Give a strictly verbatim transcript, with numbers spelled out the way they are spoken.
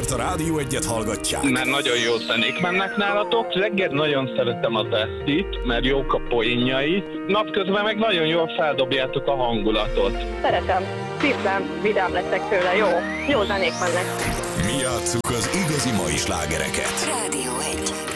Azért a Rádió Egyet hallgatják. Mert nagyon jó zenék mennek nálatok. Reggel nagyon szeretem az esztit, mert jók a poénjai. Napközben meg nagyon jól feldobjátok a hangulatot. Szeretem. Szívem, vidám leszek tőle. Jó. Jó zenék mennek. Mi játsszuk az igazi mai slágereket. Rádió egy.